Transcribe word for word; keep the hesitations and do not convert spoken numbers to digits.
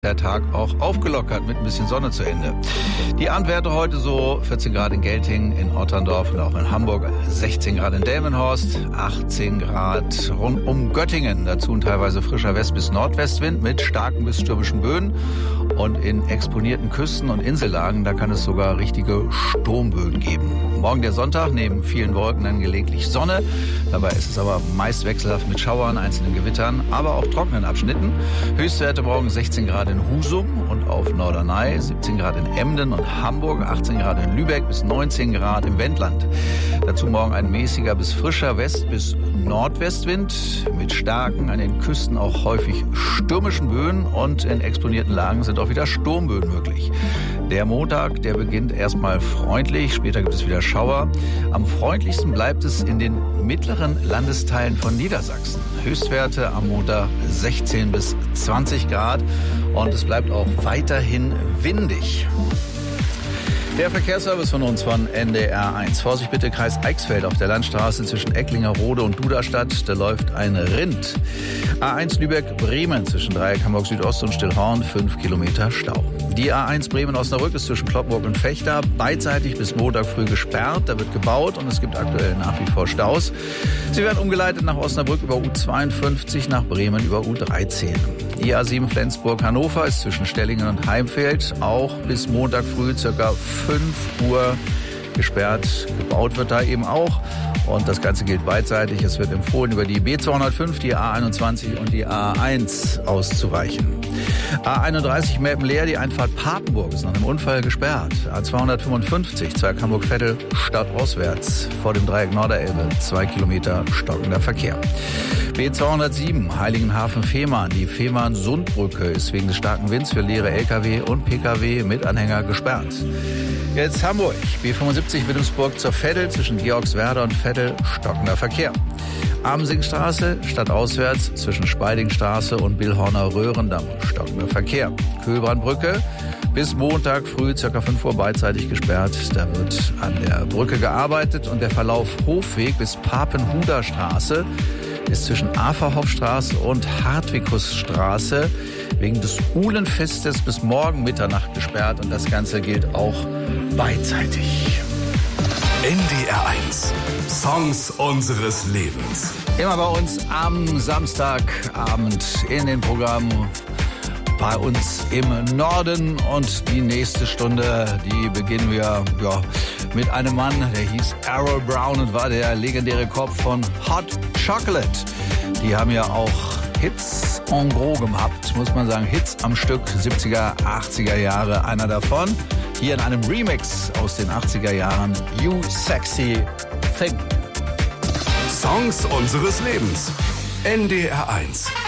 Der Tag auch aufgelockert mit ein bisschen Sonne zu Ende. Die Abendwerte heute so vierzehn Grad in Gelting, in Otterndorf und auch in Hamburg, sechzehn Grad in Delmenhorst, achtzehn Grad rund um Göttingen. Dazu ein teilweise frischer West- bis Nordwestwind mit starken bis stürmischen Böen. Und in exponierten Küsten- und Insellagen, da kann es sogar richtige Sturmböen geben. Morgen der Sonntag, neben vielen Wolken dann gelegentlich Sonne. Dabei ist es aber meist wechselhaft mit Schauern, einzelnen Gewittern, aber auch trockenen Abschnitten. Höchstwerte morgen sechzehn Grad in Husum und auf Norderney, siebzehn Grad in Emden und Hamburg, achtzehn Grad in Lübeck bis neunzehn Grad im Wendland. Dazu morgen ein mäßiger bis frischer West- bis Nordwestwind mit starken, an den Küsten auch häufig stürmischen Böen, und in exponierten Lagen sind auch wieder Sturmböen möglich. Der Montag, der beginnt erstmal freundlich, später gibt es wieder Schauer. Am freundlichsten bleibt es in den mittleren Landesteilen von Niedersachsen. Höchstwerte am Montag sechzehn bis zwanzig Grad, und es bleibt auch weiterhin windig. Der Verkehrsservice von uns von N D R eins. Vorsicht bitte, Kreis Eichsfeld auf der Landstraße zwischen Ecklingerode und Duderstadt. Da läuft ein Rind. A eins Lübeck-Bremen zwischen Dreieck Hamburg Südost und Stillhorn, fünf Kilometer Stau. Die A eins Bremen-Osnabrück ist zwischen Cloppenburg und Fechter beidseitig bis Montag früh gesperrt. Da wird gebaut und es gibt aktuell nach wie vor Staus. Sie werden umgeleitet nach Osnabrück über U zweiundfünfzig, nach Bremen über U dreizehn. Die A sieben Flensburg-Hannover ist zwischen Stellingen und Heimfeld auch bis Montag früh circa fünf Uhr gesperrt. Gebaut wird da eben auch. Und das Ganze gilt beidseitig. Es wird empfohlen, über die B zweihundertfünf, die A einundzwanzig und die A eins auszuweichen. A einunddreißig Meppenleer, die Einfahrt Papenburg ist nach einem Unfall gesperrt. A zweihundertfünfundfünfzig, Zweig Hamburg-Vettel, stadtauswärts vor dem Dreieck Norderelbe, zwei Kilometer stockender Verkehr. B zweihundertsieben, Heiligenhafen-Fehmarn. Die Fehmarn-Sundbrücke ist wegen des starken Winds für leere L K W und P K W mit Anhänger gesperrt. Jetzt Hamburg, B fünfundsiebzig Wilhelmsburg zur Veddel, zwischen Georgswerder und Veddel, stockender Verkehr. Amsingstraße, stadtauswärts, zwischen Speidingstraße und Billhorner Röhrendamm, stockender Verkehr. Kühlbrandbrücke, bis Montag früh, ca. fünf Uhr beidseitig gesperrt. Da wird an der Brücke gearbeitet, und der Verlauf Hofweg bis Papenhuder-Straße ist zwischen Aferhoffstraße und Hartwikusstraße wegen des Uhlenfestes bis morgen Mitternacht gesperrt, und das Ganze gilt auch beidseitig. N D R eins. Songs unseres Lebens. Immer bei uns am Samstagabend in den Programmen bei uns im Norden, und die nächste Stunde, die beginnen wir ja, mit einem Mann, der hieß Errol Brown und war der legendäre Kopf von Hot Chocolate. Die haben ja auch Hits en gros gemacht, muss man sagen, Hits am Stück, siebziger, achtziger Jahre, einer davon. Hier in einem Remix aus den achtziger Jahren, You Sexy Thing. Songs unseres Lebens. N D R eins.